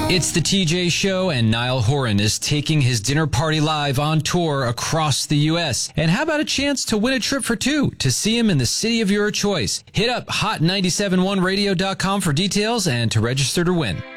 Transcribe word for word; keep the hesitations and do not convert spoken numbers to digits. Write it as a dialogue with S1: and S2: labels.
S1: It's the T J Show, and Niall Horan is taking his dinner party live on tour across the U S. And how about a chance to win a trip for two to see him in the city of your choice? Hit up hot nine seven one radio dot com for details and to register to win.